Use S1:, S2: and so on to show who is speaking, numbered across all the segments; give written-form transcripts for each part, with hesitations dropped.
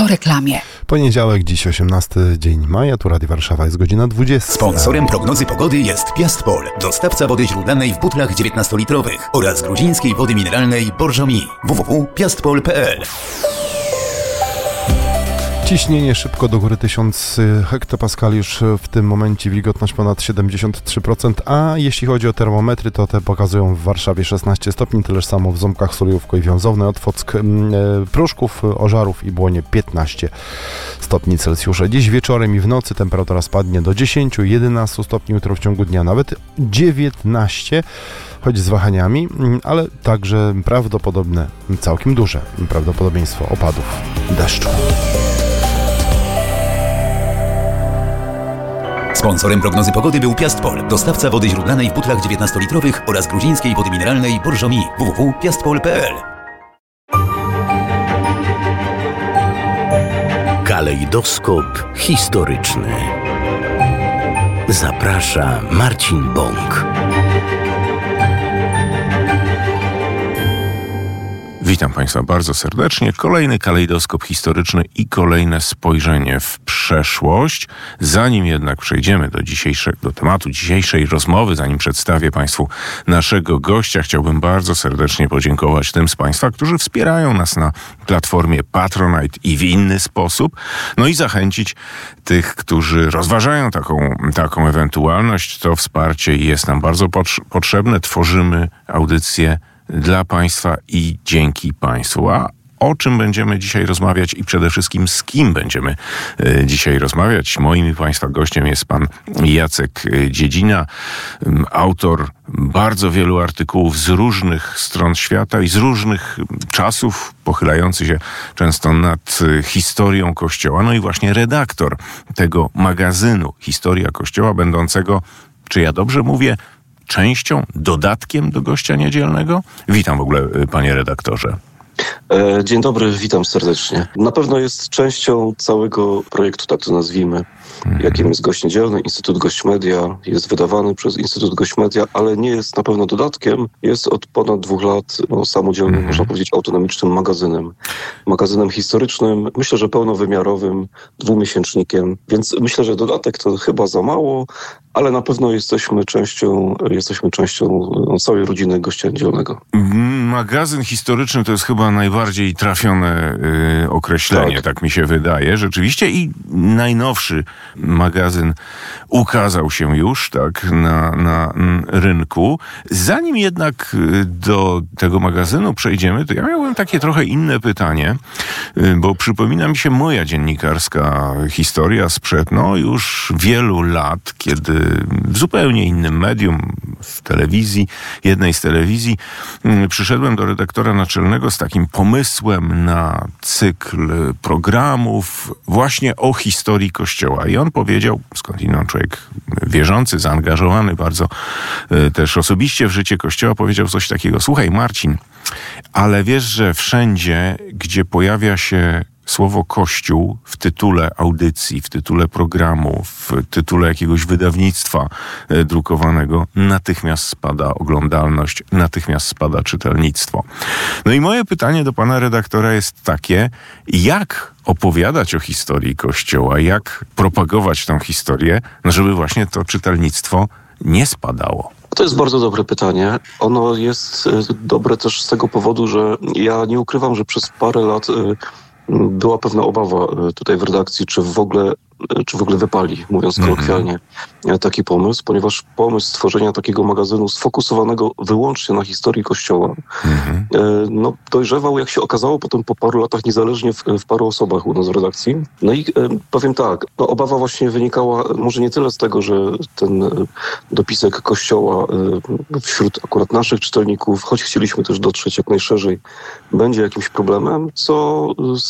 S1: reklamie.
S2: Poniedziałek, dziś 18 dzień maja, tu Radio Warszawa, jest godzina 20.
S3: Sponsorem prognozy pogody jest Piastpol, dostawca wody źródlanej w butlach 19-litrowych oraz gruzińskiej wody mineralnej Borżomi. www.piastpol.pl.
S2: Ciśnienie szybko do góry, 1000 hektopaskali, już w tym momencie wilgotność ponad 73%, a jeśli chodzi o termometry, to te pokazują w Warszawie 16 stopni, tyleż samo w Ząbkach, Sulejówku i Wiązownej, Otwock, Pruszków, Ożarów i Błonie 15 stopni Celsjusza. Dziś wieczorem i w nocy temperatura spadnie do 10-11 stopni, jutro w ciągu dnia nawet 19, choć z wahaniami, ale także prawdopodobne, całkiem duże prawdopodobieństwo opadów deszczu.
S3: Sponsorem prognozy pogody był Piastpol, dostawca wody źródlanej w butlach 19-litrowych oraz gruzińskiej wody mineralnej Borżomi. www.piastpol.pl.
S4: Kalejdoskop historyczny. Zaprasza Marcin Bąk.
S5: Witam Państwa bardzo serdecznie. Kolejny kalejdoskop historyczny i kolejne spojrzenie w przeszłość. Zanim jednak przejdziemy do tematu dzisiejszej rozmowy, zanim przedstawię Państwu naszego gościa, chciałbym bardzo serdecznie podziękować tym z Państwa, którzy wspierają nas na platformie Patronite i w inny sposób. No i zachęcić tych, którzy rozważają taką ewentualność. To wsparcie jest nam bardzo potrzebne. Tworzymy audycję dla Państwa i dzięki Państwu. A o czym będziemy dzisiaj rozmawiać i przede wszystkim z kim będziemy dzisiaj rozmawiać? Moim i Państwa gościem jest pan Jacek Dziedzina, autor bardzo wielu artykułów z różnych stron świata i z różnych czasów, pochylający się często nad historią Kościoła. No i właśnie redaktor tego magazynu Historia Kościoła, będącego, czy ja dobrze mówię, częścią, dodatkiem do Gościa Niedzielnego? Witam w ogóle, panie redaktorze.
S6: Dzień dobry, witam serdecznie. Na pewno jest częścią całego projektu, tak to nazwijmy, jakim jest Gość Niedzielny, Instytut Gość Media, jest wydawany przez Instytut Gość Media, ale nie jest na pewno dodatkiem, jest od ponad 2 lat samodzielnym, można powiedzieć, autonomicznym magazynem historycznym, myślę, że pełnowymiarowym, 2-miesięcznikiem, więc myślę, że dodatek to chyba za mało, ale na pewno jesteśmy częścią całej rodziny Gościa Niedzielnego.
S5: Magazyn historyczny to jest chyba najbardziej trafione określenie, tak mi się wydaje, rzeczywiście. I najnowszy magazyn ukazał się już na rynku. Zanim jednak do tego magazynu przejdziemy, to ja miałbym takie trochę inne pytanie, bo przypomina mi się moja dziennikarska historia sprzed już wielu lat, kiedy w zupełnie innym medium, w telewizji, jednej z telewizji, przyszedłem do redaktora naczelnego z takim pomysłem na cykl programów właśnie o historii Kościoła. I on powiedział, skądinąd człowiek wierzący, zaangażowany bardzo też osobiście w życie Kościoła, powiedział coś takiego: słuchaj Marcin, ale wiesz, że wszędzie, gdzie pojawia się słowo Kościół w tytule audycji, w tytule programu, w tytule jakiegoś wydawnictwa drukowanego, natychmiast spada oglądalność, natychmiast spada czytelnictwo. No i moje pytanie do pana redaktora jest takie: jak opowiadać o historii Kościoła, jak propagować tę historię, żeby właśnie to czytelnictwo nie spadało?
S6: To jest bardzo dobre pytanie. Ono jest dobre też z tego powodu, że ja nie ukrywam, że przez parę lat była pewna obawa tutaj w redakcji, czy w ogóle wypali, mówiąc kolokwialnie, taki pomysł, ponieważ pomysł stworzenia takiego magazynu sfokusowanego wyłącznie na historii Kościoła dojrzewał, jak się okazało, potem po paru latach niezależnie w paru osobach u nas w redakcji. No i powiem tak, obawa właśnie wynikała może nie tyle z tego, że ten dopisek Kościoła wśród akurat naszych czytelników, choć chcieliśmy też dotrzeć jak najszerzej, będzie jakimś problemem, co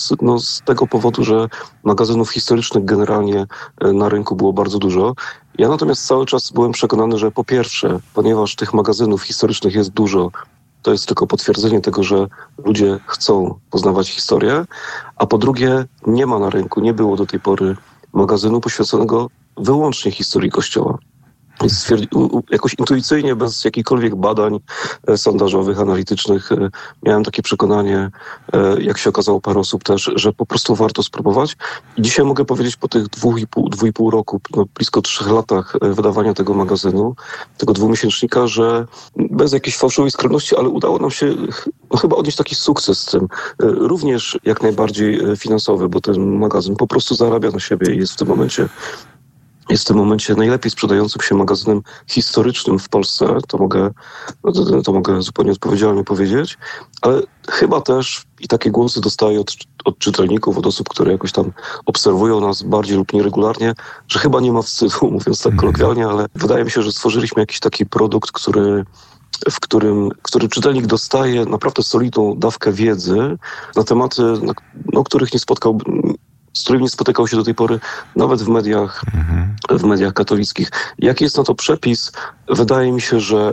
S6: z tego powodu, że magazynów historycznych generalnie na rynku było bardzo dużo. Ja natomiast cały czas byłem przekonany, że po pierwsze, ponieważ tych magazynów historycznych jest dużo, to jest tylko potwierdzenie tego, że ludzie chcą poznawać historię, a po drugie, nie ma na rynku, nie było do tej pory magazynu poświęconego wyłącznie historii Kościoła. jakoś intuicyjnie, bez jakichkolwiek badań sondażowych, analitycznych, miałem takie przekonanie, jak się okazało parę osób też, że po prostu warto spróbować. I dzisiaj mogę powiedzieć po tych 2,5 roku, blisko 3 latach wydawania tego magazynu, tego dwumiesięcznika, że bez jakiejś fałszywej skromności, ale udało nam się chyba odnieść taki sukces z tym. Również jak najbardziej finansowy, bo ten magazyn po prostu zarabia na siebie i jest w tym momencie najlepiej sprzedającym się magazynem historycznym w Polsce, to mogę zupełnie odpowiedzialnie powiedzieć, ale chyba też i takie głosy dostaję od czytelników, od osób, które jakoś tam obserwują nas bardziej lub nieregularnie, że chyba nie ma wstydu, mówiąc tak kolokwialnie, ale wydaje mi się, że stworzyliśmy jakiś taki produkt, który czytelnik dostaje naprawdę solidną dawkę wiedzy na tematy, z którymi nie spotykał się do tej pory nawet w mediach katolickich. Jaki jest na to przepis? Wydaje mi się, że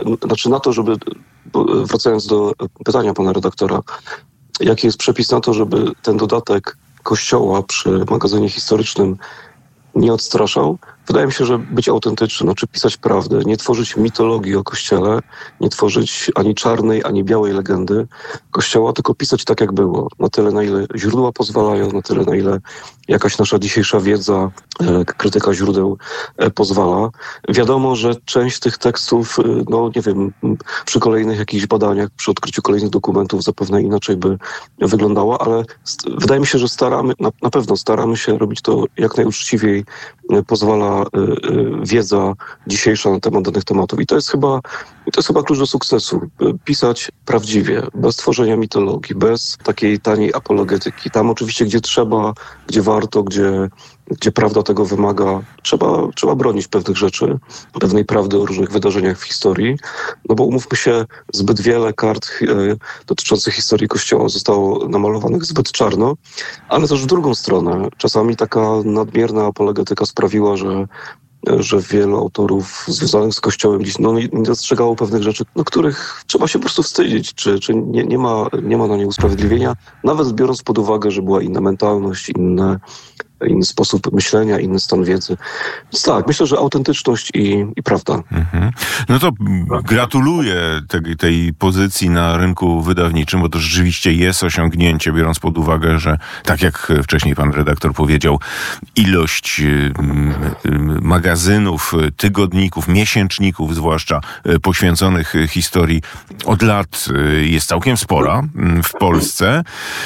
S6: wracając do pytania pana redaktora, jaki jest przepis na to, żeby ten dodatek Kościoła przy magazynie historycznym nie odstraszał? Wydaje mi się, że być autentyczny, pisać prawdę, nie tworzyć mitologii o Kościele, nie tworzyć ani czarnej, ani białej legendy Kościoła, tylko pisać tak, jak było. Na tyle, na ile źródła pozwalają, na tyle, na ile jakaś nasza dzisiejsza wiedza, krytyka źródeł pozwala. Wiadomo, że część tych tekstów, przy kolejnych jakichś badaniach, przy odkryciu kolejnych dokumentów zapewne inaczej by wyglądała, ale wydaje mi się, że na pewno staramy się robić to jak najuczciwiej pozwala wiedza dzisiejsza na temat danych tematów. I to jest chyba klucz do sukcesu. Pisać prawdziwie, bez tworzenia mitologii, bez takiej taniej apologetyki. Tam oczywiście, gdzie trzeba, gdzie warto, gdzie prawda tego wymaga, trzeba bronić pewnych rzeczy, pewnej prawdy o różnych wydarzeniach w historii, bo umówmy się, zbyt wiele kart dotyczących historii Kościoła zostało namalowanych zbyt czarno, ale też w drugą stronę. Czasami taka nadmierna apologetyka sprawiła, że wielu autorów związanych z Kościołem gdzieś nie dostrzegało pewnych rzeczy, których trzeba się po prostu wstydzić, czy nie ma na nie usprawiedliwienia, nawet biorąc pod uwagę, że była inna mentalność, inny sposób myślenia, inny stan wiedzy. Więc tak, myślę, że autentyczność i prawda.
S5: No to gratuluję tej pozycji na rynku wydawniczym, bo to rzeczywiście jest osiągnięcie, biorąc pod uwagę, że tak jak wcześniej pan redaktor powiedział, ilość magazynów, tygodników, miesięczników zwłaszcza poświęconych historii od lat jest całkiem spora w Polsce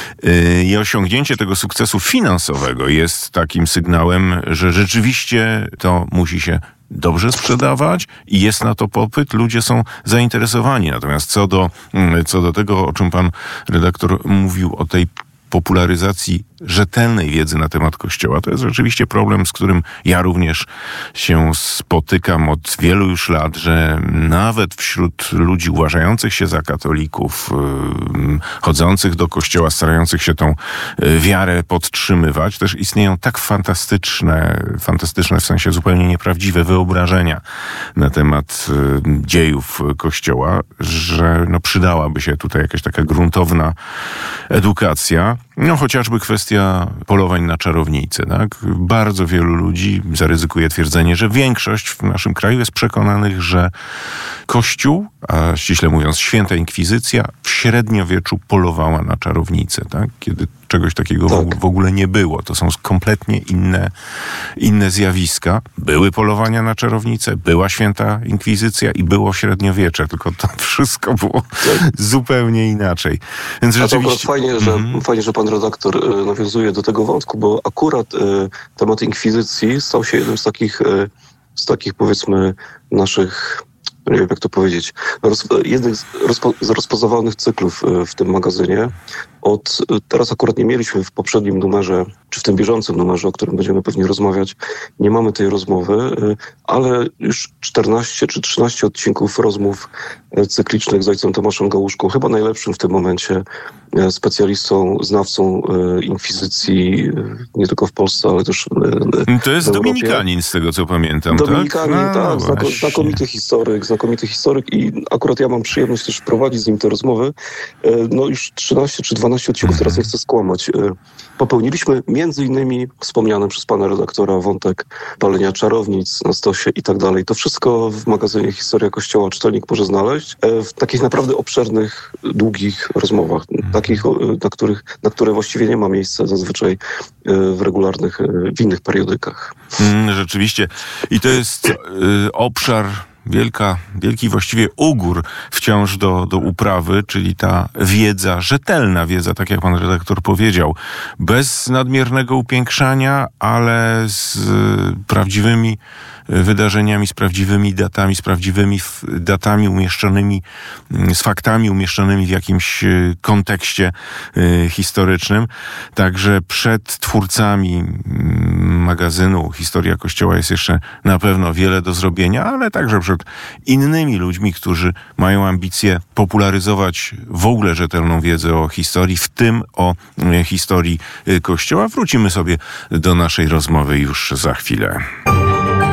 S5: i osiągnięcie tego sukcesu finansowego jest takim sygnałem, że rzeczywiście to musi się dobrze sprzedawać i jest na to popyt, ludzie są zainteresowani. Natomiast co do tego, o czym pan redaktor mówił, o tej popularyzacji rzetelnej wiedzy na temat Kościoła, to jest rzeczywiście problem, z którym ja również się spotykam od wielu już lat, że nawet wśród ludzi uważających się za katolików, chodzących do Kościoła, starających się tą wiarę podtrzymywać, też istnieją tak fantastyczne w sensie zupełnie nieprawdziwe wyobrażenia na temat dziejów Kościoła, że przydałaby się tutaj jakaś taka gruntowna edukacja. Chociażby kwestia polowań na czarownice, tak? Bardzo wielu ludzi zaryzykuje twierdzenie, że większość w naszym kraju jest przekonanych, że Kościół, a ściśle mówiąc Święta Inkwizycja, w średniowieczu polowała na czarownice, tak? Kiedy czegoś takiego w ogóle nie było. To są kompletnie inne zjawiska. Były polowania na czarownice, była Święta Inkwizycja i było średniowiecze, tylko to wszystko było zupełnie inaczej. Więc rzeczywiście...
S6: Fajnie, że pan redaktor nawiązuje do tego wątku, bo akurat temat inkwizycji stał się jednym z takich powiedzmy naszych, nie wiem jak to powiedzieć, jednych z rozpoznawanych cyklów w tym magazynie. Teraz akurat nie mieliśmy w poprzednim numerze, czy w tym bieżącym numerze, o którym będziemy pewnie rozmawiać, nie mamy tej rozmowy, ale już 14 czy 13 odcinków rozmów cyklicznych z ojcem Tomaszem Gałuszką, chyba najlepszym w tym momencie specjalistą, znawcą inkwizycji, nie tylko w Polsce, ale też
S5: to jest Dominikanin, z tego co pamiętam,
S6: Dominikanin, tak? Znakomity historyk, znakomity historyk i akurat ja mam przyjemność też prowadzić z nim te rozmowy. No już 13 czy 12 odcinków, teraz nie chcę skłamać. Popełniliśmy między innymi wspomniany przez pana redaktora wątek palenia czarownic na stosie i tak dalej. To wszystko w magazynie Historia Kościoła czytelnik może znaleźć w takich naprawdę obszernych, długich rozmowach, takich, na które właściwie nie ma miejsca zazwyczaj w regularnych, w innych periodykach.
S5: Rzeczywiście. I to jest obszar wielki właściwie ugór wciąż do uprawy, czyli ta wiedza, rzetelna wiedza, tak jak pan redaktor powiedział, bez nadmiernego upiększania, ale z prawdziwymi wydarzeniami, z prawdziwymi datami umieszczonymi, z faktami umieszczonymi w jakimś kontekście historycznym. Także przed twórcami magazynu Historia Kościoła jest jeszcze na pewno wiele do zrobienia, ale także przed innymi ludźmi, którzy mają ambicje popularyzować w ogóle rzetelną wiedzę o historii, w tym o historii Kościoła. Wrócimy sobie do naszej rozmowy już za chwilę.